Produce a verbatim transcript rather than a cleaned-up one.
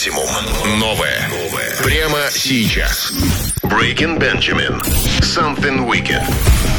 Максимум. Новое. Прямо сейчас. Breaking Benjamin. Something Wicked.